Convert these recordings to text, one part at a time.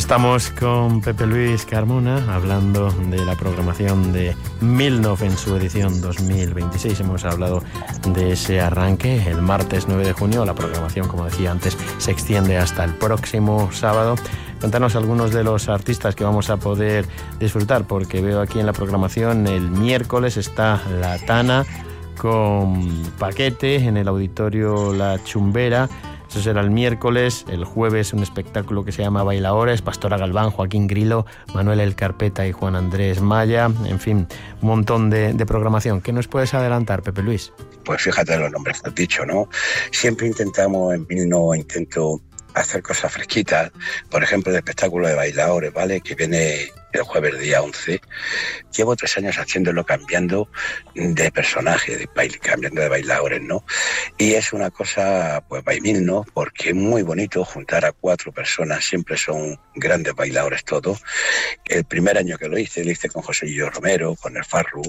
Estamos con Pepe Luis Carmona hablando de la programación de Milnov en su edición 2026. Hemos hablado de ese arranque el martes 9 de junio. La programación, como decía antes, se extiende hasta el próximo sábado. Cuéntanos algunos de los artistas que vamos a poder disfrutar, porque veo aquí en la programación el miércoles está La Tana con Paquete en el Auditorio La Chumbera. Eso será el miércoles. El jueves un espectáculo que se llama Bailaores, Pastora Galván, Joaquín Grilo, Manuel El Carpeta y Juan Andrés Maya. En fin, un montón de programación. ¿Qué nos puedes adelantar, Pepe Luis? Pues fíjate los nombres que has dicho, ¿no? Siempre intentamos, en Milnov intento hacer cosas fresquitas. Por ejemplo, el espectáculo de Bailaores, ¿vale? Que viene el jueves día 11. Llevo 3 años haciéndolo, cambiando de personaje, cambiando de bailadores, ¿no? Y es una cosa, pues, Milnov, porque es muy bonito juntar a 4 personas, siempre son grandes bailadores todos. El primer año que lo hice con José Guillo Romero, con el Farru,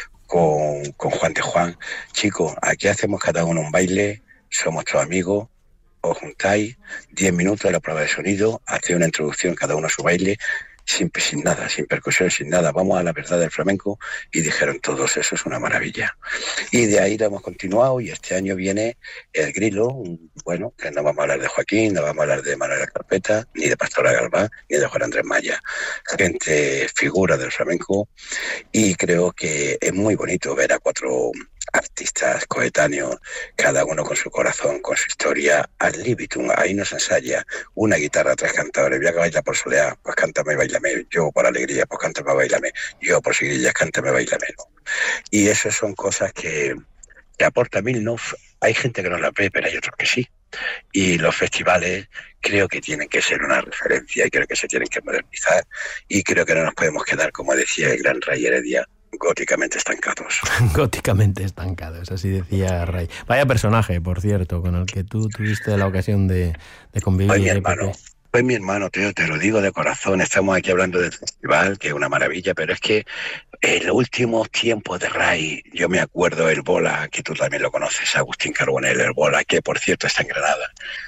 con Juan de Juan. Chicos, aquí hacemos cada uno un baile, somos todos amigos, os juntáis, 10 minutos de la prueba de sonido, hacéis una introducción cada uno a su baile, sin nada, sin percusión, sin nada, vamos a la verdad del flamenco, y dijeron todos, eso es una maravilla. Y de ahí lo hemos continuado, y este año viene el Grilo, bueno, que no vamos a hablar de Joaquín, no vamos a hablar de Manuel Carpeta, ni de Pastora Galván, ni de Juan Andrés Maya, gente, figura del flamenco, y creo que es muy bonito ver a 4 artistas coetáneos, cada uno con su corazón, con su historia, ad libitum. Ahí nos ensaya una guitarra, 3 cantadores. Voy a bailar por soleá, pues cántame, bailame. Yo por alegría, pues cántame, bailame. Yo por seguidillas, cántame, bailame, ¿no? Y esas son cosas que aporta Milnov. Hay gente que no la ve, pero hay otros que sí. Y los festivales creo que tienen que ser una referencia, y creo que se tienen que modernizar, y creo que no nos podemos quedar, como decía el gran Ray Heredia, góticamente estancados. Góticamente estancados, así decía Ray. Vaya personaje, por cierto, con el que tú tuviste la ocasión de convivir. Pues mi hermano, te lo digo de corazón. Estamos aquí hablando del festival, que es una maravilla, pero es que en los últimos tiempos de Ray, yo me acuerdo el Bola, que tú también lo conoces, Agustín Carbonell, el Bola, que por cierto está en Granada.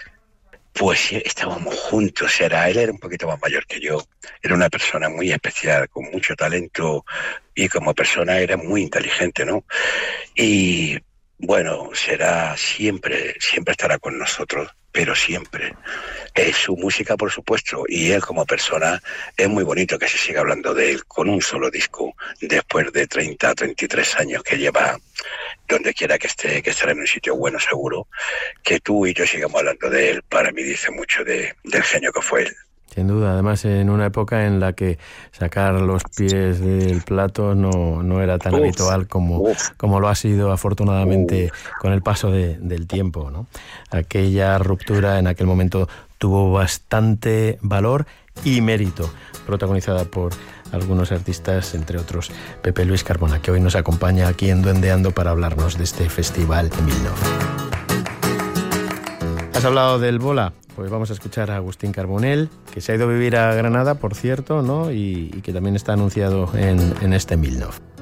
Pues estábamos juntos, él era un poquito más mayor que yo, era una persona muy especial, con mucho talento, y como persona era muy inteligente, ¿no? Y bueno, será siempre estará con nosotros, pero siempre. Su música, por supuesto, y él como persona, es muy bonito que se siga hablando de él con un solo disco, después de 33 años que lleva, donde quiera que estará en un sitio bueno, seguro. Que tú y yo sigamos hablando de él, para mí dice mucho del genio que fue él. Sin duda, además en una época en la que sacar los pies del plato no era tan habitual como lo ha sido afortunadamente con el paso del tiempo, ¿no? Aquella ruptura en aquel momento tuvo bastante valor y mérito, protagonizada por algunos artistas, entre otros Pepe Luis Carmona, que hoy nos acompaña aquí en Duendeando para hablarnos de este festival Milnov. ¿Has hablado del Bola? Pues vamos a escuchar a Agustín Carbonell, que se ha ido a vivir a Granada, por cierto, ¿no? Y que también está anunciado en este Milnov.